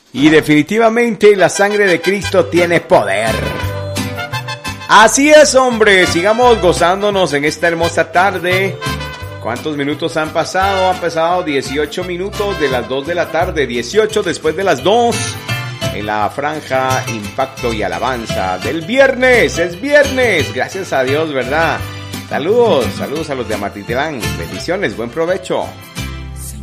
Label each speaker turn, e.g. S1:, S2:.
S1: Y definitivamente la sangre de Cristo tiene poder. Así es, hombre, sigamos gozándonos en esta hermosa tarde. ¿Cuántos minutos han pasado? Han pasado 18 minutos de las 2 de la tarde, 18 después de las 2. En la franja Impacto y Alabanza del viernes. Es viernes, gracias a Dios, ¿verdad? Saludos a los de Amatitlán. Bendiciones, buen provecho.